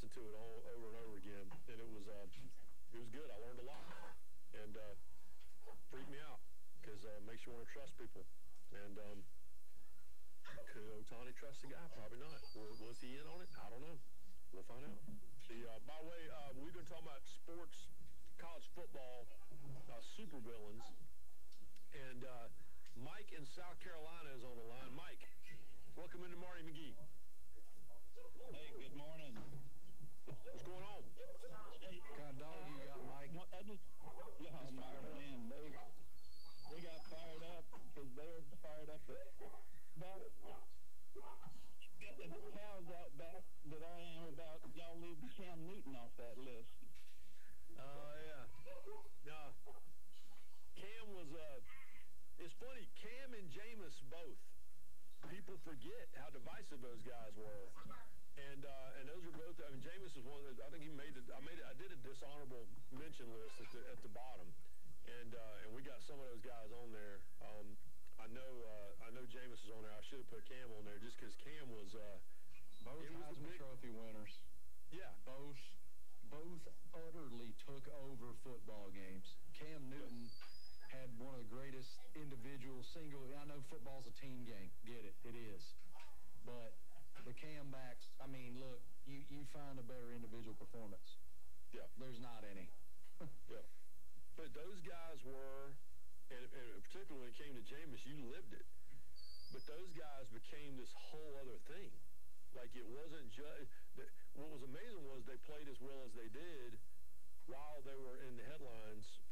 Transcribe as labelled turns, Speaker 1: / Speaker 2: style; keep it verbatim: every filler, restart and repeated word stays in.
Speaker 1: listened to it all over and over again, and it was uh, it was good. I learned a lot, and uh, freaked me out because uh, makes you want to trust people. And um, could Ohtani trust the guy? Probably not. Was he in on it? I don't know. We'll find out. The, uh, by the way, uh, we've been talking about sports, college football, uh, supervillains, and uh, Mike in South Carolina is on the line. Mike, welcome into Marty McGee.
Speaker 2: Hey, good morning.
Speaker 1: What's going on?
Speaker 2: Hey,
Speaker 3: What kind of dog
Speaker 2: uh,
Speaker 3: you got, Mike?
Speaker 2: I just, yeah, my man, they, they got fired up because they were fired up about getting the cows out back that I am about y'all leave Cam Newton off that list.
Speaker 1: Oh, uh, yeah. No. Cam was, uh, it's funny, Cam and Jameis both. People forget how divisive those guys were. And uh, and those are both, I mean, Jameis is one of the, I think he made it, I made it, I did a dishonorable mention list at the, at the bottom. And uh, and we got some of those guys on there. Um, I know uh, I know Jameis is on there. I should have put Cam on there just because Cam was, uh,
Speaker 3: Both Heisman big, Trophy winners.
Speaker 1: Yeah.
Speaker 3: Both, both utterly took over football games. Cam Newton had one of the greatest individual single, I know football's a team game. Get it. It is. But the Cam backs, I mean, look, you, you find a better individual performance.
Speaker 1: Yeah.
Speaker 3: There's not any.
Speaker 1: Yeah. But those guys were, and, and particularly when it came to Jameis, you lived it. But those guys became this whole other thing. Like, it wasn't just, what was amazing was they played as well as they did while they were in the headlines